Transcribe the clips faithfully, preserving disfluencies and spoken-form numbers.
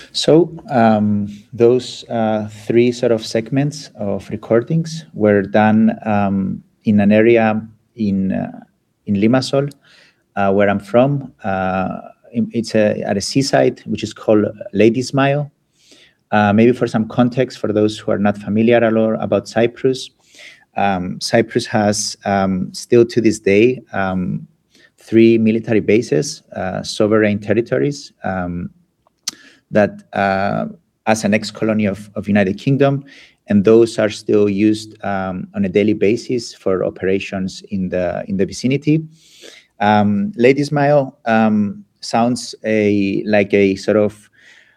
So um, those uh, three sort of segments of recordings were done um, in an area in uh, in Limassol, uh, where I'm from. Uh, it's a, at a seaside, which is called Ladies Mile. Uh, maybe for some context, for those who are not familiar at all about Cyprus, um, Cyprus has um, still to this day um, three military bases, uh, sovereign territories, um, that uh, as an ex-colony of, of United Kingdom, and those are still used um, on a daily basis for operations in the in the vicinity. Um, Ladies Mile um, sounds a like a sort of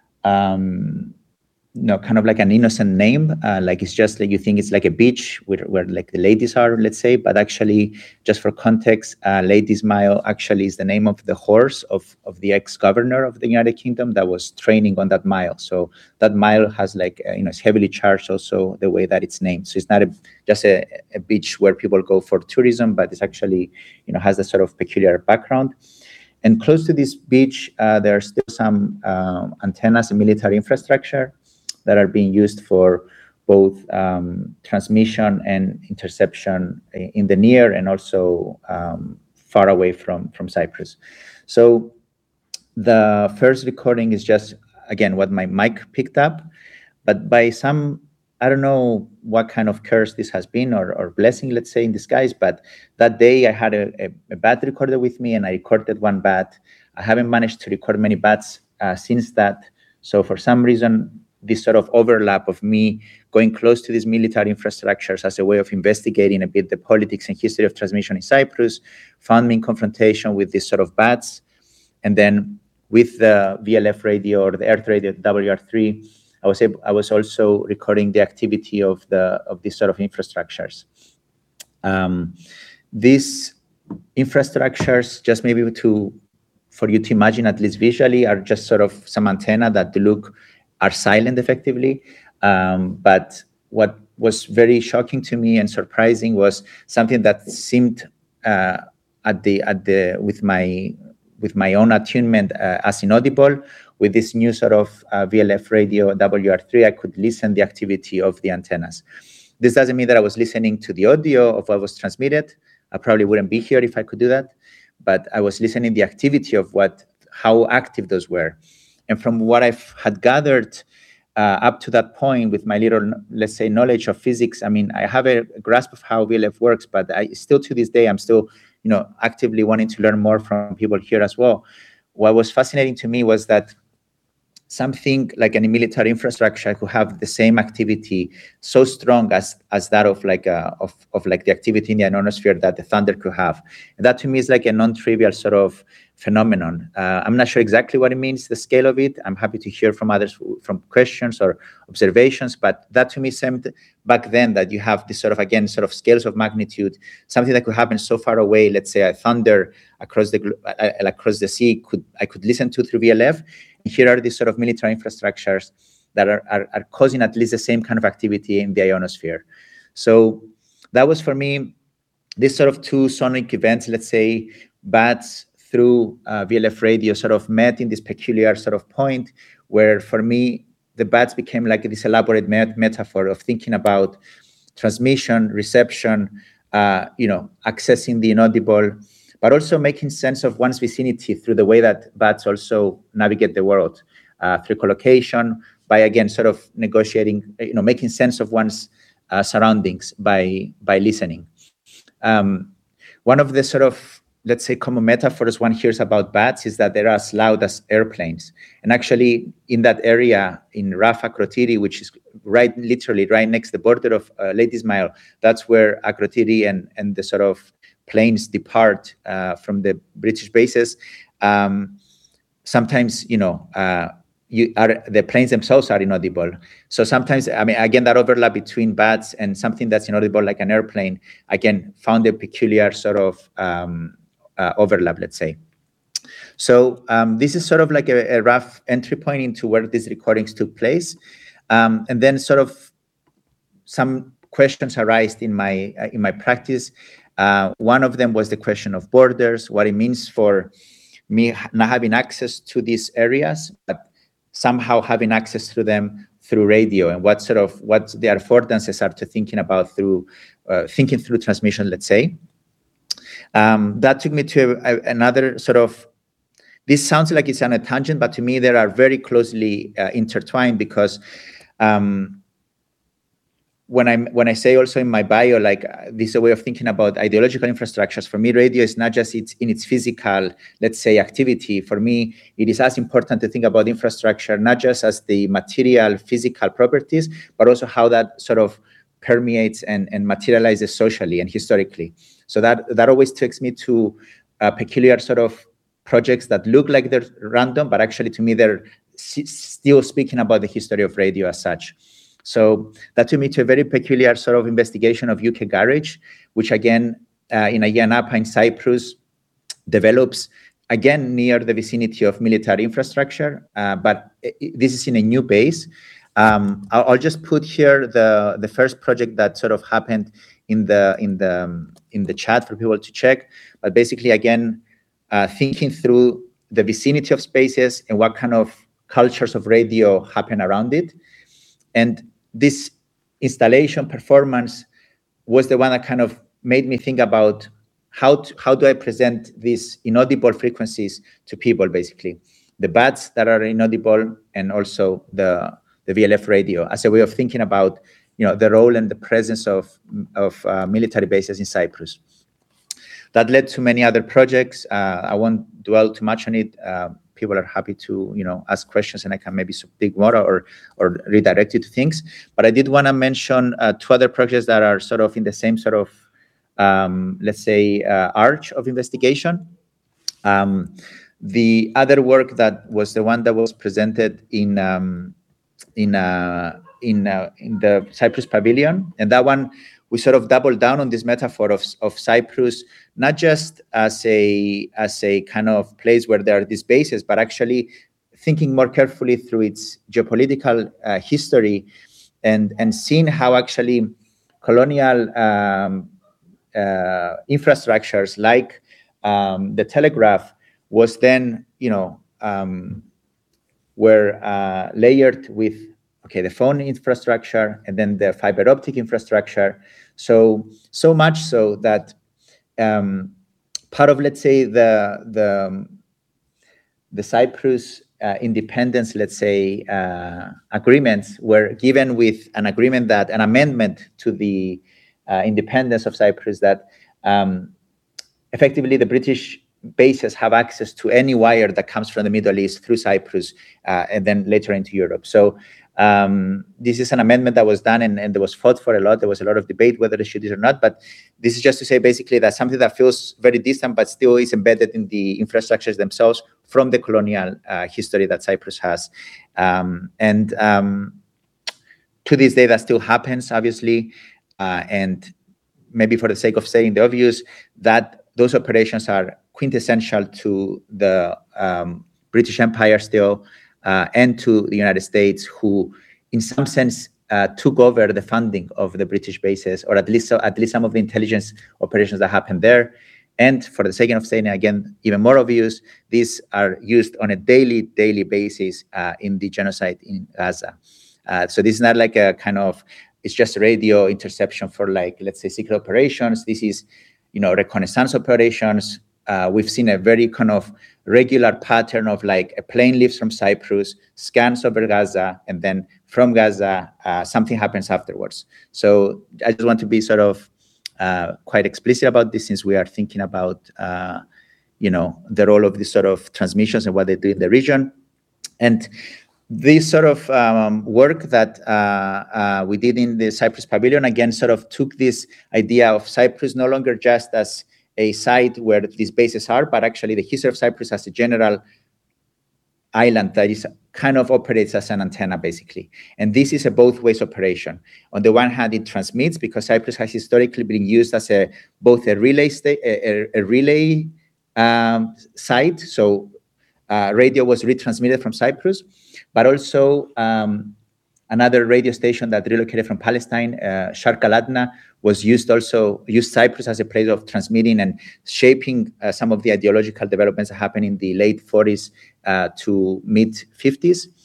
um, you know, kind of like an innocent name, uh, like it's just like you think it's like a beach where, where like the ladies are, let's say, but actually, just for context, uh, Ladies Mile actually is the name of the horse of, of the ex-governor of the United Kingdom that was training on that mile. So that mile has like, uh, you know, it's heavily charged also the way that it's named. So it's not a, just a, a beach where people go for tourism, but it's actually, you know, has a sort of peculiar background. And close to this beach, uh, there are still some um, antennas and military infrastructure that are being used for both um, transmission and interception in the near and also um, far away from, from Cyprus. So the first recording is just, again, what my mic picked up, but by some, I don't know what kind of curse this has been or, or blessing, let's say, in disguise, but that day I had a, a, a bat recorder with me and I recorded one bat. I haven't managed to record many bats uh, since that. So for some reason, this sort of overlap of me going close to these military infrastructures as a way of investigating a bit the politics and history of transmission in Cyprus found me in confrontation with this sort of bats. And then with the V L F radio or the Earth radio W R three, I was able, I was also recording the activity of the of these sort of infrastructures. Um, these infrastructures, just maybe to for you to imagine at least visually, are just sort of some antenna that look are silent effectively. Um, but what was very shocking to me and surprising was something that seemed uh, at the at the with my with my own attunement uh, as inaudible. With this new sort of uh, V L F radio W R three, I could listen the activity of the antennas. This doesn't mean that I was listening to the audio of what was transmitted. I probably wouldn't be here if I could do that, but I was listening the activity of what how active those were. And from what I had gathered uh, up to that point with my little, let's say, knowledge of physics, I mean, I have a grasp of how V L F works, but I still to this day, I'm still, you know, actively wanting to learn more from people here as well. What was fascinating to me was that something like any military infrastructure could have the same activity so strong as as that of like a, of of like the activity in the ionosphere that the thunder could have. And that to me is like a non-trivial sort of phenomenon. Uh, I'm not sure exactly what it means, the scale of it. I'm happy to hear from others from questions or observations, but that to me seemed back then that you have this sort of, again, sort of scales of magnitude, something that could happen so far away. Let's say a thunder across the uh, across the sea could I could listen to through V L F. And here are these sort of military infrastructures that are, are, are causing at least the same kind of activity in the ionosphere. So that was for me, this sort of two sonic events, let's say, bats through uh, V L F radio sort of met in this peculiar sort of point where for me, the bats became like this elaborate met metaphor of thinking about transmission, reception, uh, you know, accessing the inaudible, but also making sense of one's vicinity through the way that bats also navigate the world, uh, through collocation, by, again, sort of negotiating, you know, making sense of one's uh, surroundings by, by listening. Um, one of the sort of, let's say, common metaphors one hears about bats is that they're as loud as airplanes. And actually, in that area, in Raf Akrotiri, which is right, literally right next to the border of uh, Ladies Mile, that's where Akrotiri and, and the sort of planes depart uh, from the British bases. Um, sometimes, you know, uh, you are, the planes themselves are inaudible. So sometimes, I mean, again, that overlap between bats and something that's inaudible like an airplane, again, found a peculiar sort of um, uh, overlap, let's say. So um, this is sort of like a, a rough entry point into where these recordings took place. Um, and then sort of some questions arise in my, uh, in my practice. Uh, one of them was the question of borders, what it means for me not having access to these areas, but somehow having access to them through radio, and what sort of what the affordances are to thinking about through uh, thinking through transmission, let's say. Um, that took me to a, a, another sort of, this sounds like it's on a tangent, but to me they are very closely uh, intertwined, because um, when I when I say also in my bio, like uh, this is a way of thinking about ideological infrastructures. For me, radio is not just its in its physical, let's say, activity. For me, it is as important to think about infrastructure not just as the material, physical properties, but also how that sort of permeates and, and materializes socially and historically. So that that always takes me to a peculiar sort of projects that look like they're random, but actually to me they're still speaking about the history of radio as such. So that took me to a very peculiar sort of investigation of U K Garage, which again, uh, in Ayia Napa in Cyprus, develops again near the vicinity of military infrastructure, uh, but it, this is in a new base. Um, I'll, I'll just put here the the first project that sort of happened in the in the um, in the chat for people to check. But basically, again, uh, thinking through the vicinity of spaces and what kind of cultures of radio happen around it. And this installation performance was the one that kind of made me think about how to, how do I present these inaudible frequencies to people, basically. The bats that are inaudible, and also the, the V L F radio, as a way of thinking about, you know, the role and the presence of, of uh, military bases in Cyprus. That led to many other projects. Uh, I won't dwell too much on it. Uh, people are happy to, you know, ask questions, and I can maybe dig more or or redirect you to things. But I did want to mention uh, two other projects that are sort of in the same sort of, um, let's say, uh, arch of investigation. Um, the other work that was the one that was presented in um, in uh, in uh, in the Cyprus Pavilion, and that one we sort of doubled down on this metaphor of of Cyprus, not just as a as a kind of place where there are these bases, but actually thinking more carefully through its geopolitical uh, history, and and seeing how actually colonial um, uh, infrastructures like um, the telegraph was then, you know, um, were uh, layered with, okay, the phone infrastructure and then the fiber optic infrastructure. So, so much so that um, part of, let's say, the the, the Cyprus uh, independence, let's say, uh, agreements were given with an agreement that, an amendment to the uh, independence of Cyprus, that um, effectively the British bases have access to any wire that comes from the Middle East through Cyprus uh, and then later into Europe. So um, this is an amendment that was done, and, and there was fought for a lot. There was a lot of debate whether they should do it or not. But this is just to say basically that something that feels very distant but still is embedded in the infrastructures themselves from the colonial uh, history that Cyprus has. Um, and um, to this day, that still happens, obviously. Uh, and maybe for the sake of saying the obvious, that those operations are quintessential to the um, British Empire still, uh, and to the United States, who in some sense uh, took over the funding of the British bases, or at least at least some of the intelligence operations that happened there. And for the sake of saying, again, even more obvious, these are used on a daily, daily basis uh, in the genocide in Gaza. Uh, so this is not like a kind of, it's just radio interception for, like, let's say, secret operations. This is, you know, reconnaissance operations. Uh, we've seen a very kind of regular pattern of, like, a plane leaves from Cyprus, scans over Gaza, and then from Gaza, uh, something happens afterwards. So I just want to be sort of uh, quite explicit about this, since we are thinking about, uh, you know, the role of these sort of transmissions and what they do in the region. And this sort of um, work that uh, uh, we did in the Cyprus Pavilion, again, sort of took this idea of Cyprus no longer just as a site where these bases are, but actually the history of Cyprus as a general island that is kind of operates as an antenna, basically. And this is a both ways operation. On the one hand, it transmits, because Cyprus has historically been used as a both a relay sta a, a relay um, site. So uh, radio was retransmitted from Cyprus, but also um, another radio station that relocated from Palestine, uh, Sharq al-Adna, was used also, used Cyprus as a place of transmitting and shaping uh, some of the ideological developments that happened in the late forties uh, to mid fifties.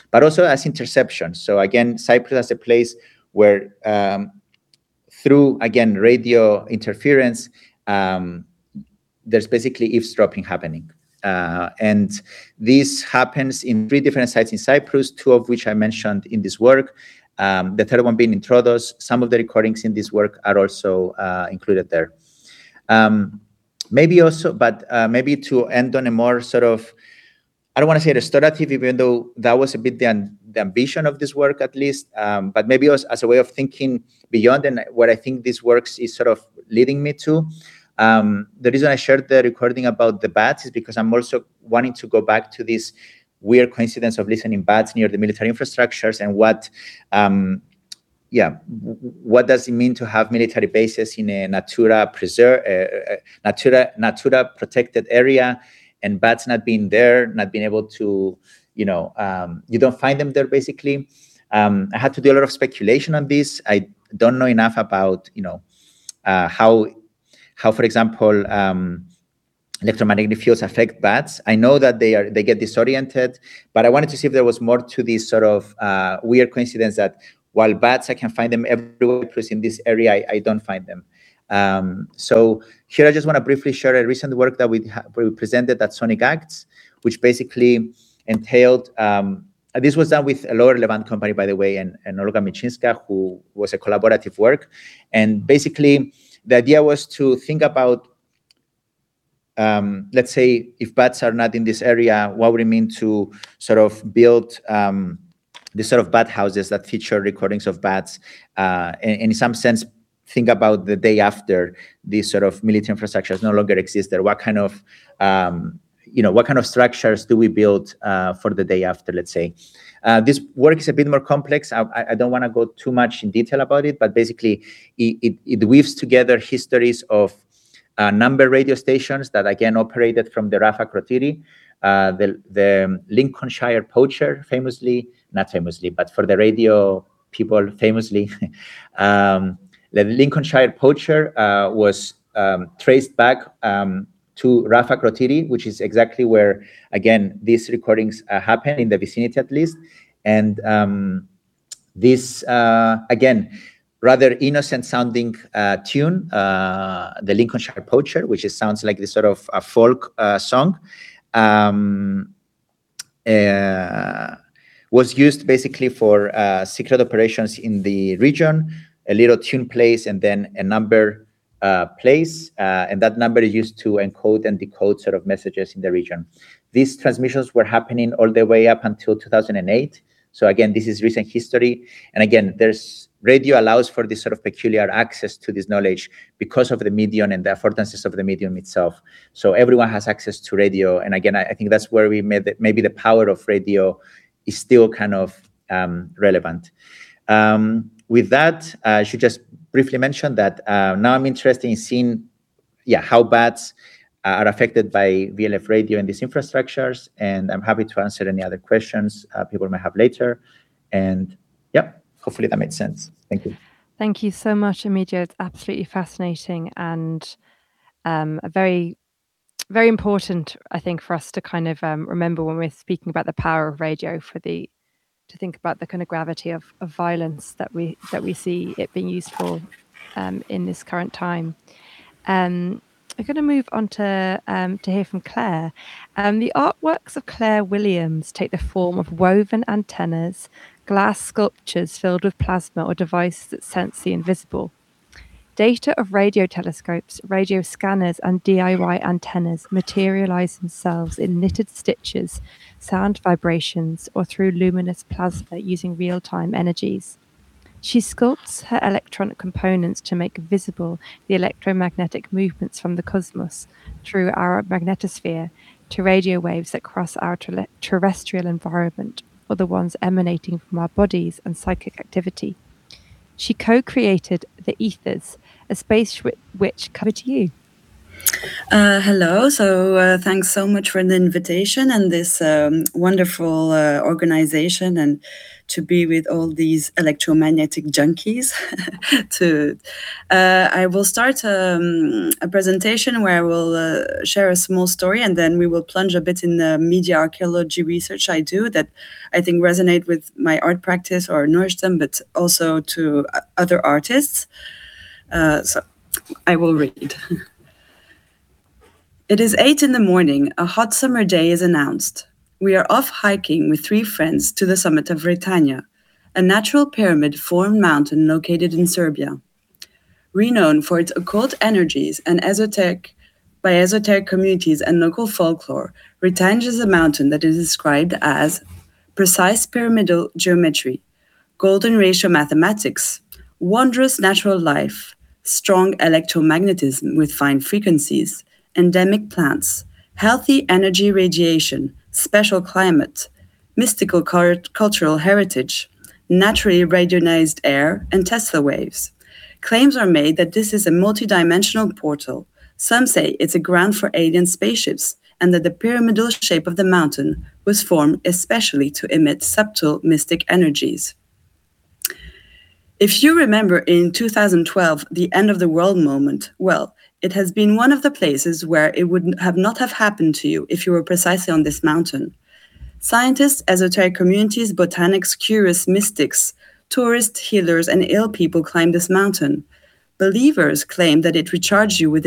but also as interception. So again, Cyprus as a place where um, through, again, radio interference, um, there's basically eavesdropping happening. Uh, and this happens in three different sites in Cyprus, two of which I mentioned in this work. Um, the third one being in Troodos. Some of the recordings in this work are also uh, included there. Um, maybe also, but uh, maybe to end on a more sort of, I don't want to say restorative, even though that was a bit the, the ambition of this work, at least, um, but maybe as, as a way of thinking beyond, and what I think this works is sort of leading me to. Um, the reason I shared the recording about the bats is because I'm also wanting to go back to this weird coincidence of listening bats near the military infrastructures, and what, um, yeah, what does it mean to have military bases in a Natura preserve, uh, Natura Natura protected area, and bats not being there, not being able to, you know, um, you don't find them there basically. Um, I had to do a lot of speculation on this. I don't know enough about, you know, uh, how, how, for example, um, electromagnetic fields affect bats. I know that they are they get disoriented, but I wanted to see if there was more to this sort of uh, weird coincidence that while bats, I can find them everywhere, plus in this area, I, I don't find them. Um, so here I just want to briefly share a recent work that we, we presented at Sonic Acts, which basically entailed, um, this was done with a Lower Levant company, by the way, and, and Olga Michinska, who was a collaborative work. And basically, the idea was to think about, um, let's say, if bats are not in this area, what would it mean to sort of build um, this sort of bat houses that feature recordings of bats, uh, and, and in some sense, think about the day after these sort of military infrastructures no longer exist there. What kind of, um, you know, what kind of structures do we build uh, for the day after, let's say? Uh, this work is a bit more complex. I, I don't want to go too much in detail about it, but basically it, it, it weaves together histories of uh, number radio stations that again operated from the Rafa Krotiri, uh, the, the Lincolnshire Poacher, famously, not famously, but for the radio people, famously, um, the Lincolnshire Poacher uh, was um, traced back um, to Rafa Krotiri, which is exactly where, again, these recordings uh, happen, in the vicinity at least. And um, this, uh, again, rather innocent sounding uh, tune, uh, the Lincolnshire Poacher, which is, sounds like this sort of a folk uh, song, um, uh, was used basically for uh, secret operations in the region. A little tune plays and then a number uh, plays, uh, and that number is used to encode and decode sort of messages in the region. These transmissions were happening all the way up until two thousand eight. So again, this is recent history. And again, there's radio allows for this sort of peculiar access to this knowledge because of the medium and the affordances of the medium itself. So everyone has access to radio. And again, I, I think that's where we made that maybe the power of radio is still kind of um, relevant. Um, With that, uh, I should just briefly mention that uh, now I'm interested in seeing, yeah, how bats uh, are affected by V L F radio and these infrastructures, and I'm happy to answer any other questions uh, people may have later. And yeah, hopefully that made sense. Thank you. Thank you so much, Emidio. It's absolutely fascinating and um, a very, very important, I think, for us to kind of um, remember when we're speaking about the power of radio for the to think about the kind of gravity of, of violence that we that we see it being used for um, in this current time. Um, I'm going to move on to um, to hear from Claire. Um, the artworks of Claire Williams take the form of woven antennas, glass sculptures filled with plasma or devices that sense the invisible. Data of radio telescopes, radio scanners, and D I Y antennas materialize themselves in knitted stitches, sound vibrations, or through luminous plasma using real-time energies. She sculpts her electronic components to make visible the electromagnetic movements from the cosmos through our magnetosphere to radio waves that cross our terrestrial environment, or the ones emanating from our bodies and psychic activity. She co-created the Ethers, a space which, cover to you. Uh, hello. So uh, thanks so much for the invitation and this um, wonderful uh, organization, and to be with all these electromagnetic junkies. to, uh, I will start um, a presentation where I will uh, share a small story, and then we will plunge a bit in the media archaeology research I do that I think resonate with my art practice or nourish them, but also to other artists. Uh, so I will read. It is eight in the morning. A hot summer day is announced. We are off hiking with three friends to the summit of Vretania, a natural pyramid-formed mountain located in Serbia. Renowned for its occult energies and esoteric, by esoteric communities and local folklore, Vretania is a mountain that is described as precise pyramidal geometry, golden ratio mathematics, wondrous natural life, strong electromagnetism with fine frequencies, endemic plants, healthy energy radiation, special climate, mystical cultural heritage, naturally radionized air, and Tesla waves. Claims are made that this is a multidimensional portal. Some say it's a ground for alien spaceships, and that the pyramidal shape of the mountain was formed especially to emit subtle mystic energies. If you remember in two thousand twelve, the end of the world moment, well, it has been one of the places where it would have not have happened to you if you were precisely on this mountain. Scientists, esoteric communities, botanics, curious mystics, tourists, healers, and ill people climb this mountain. Believers claim that it recharges you with